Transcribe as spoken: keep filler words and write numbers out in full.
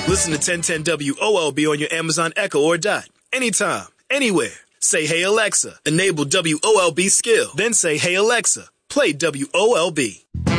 Listen to ten ten W O L B on your Amazon Echo or Dot. Anytime, anywhere. Say, hey Alexa, enable W O L B skill. Then say, hey Alexa, play W O L B.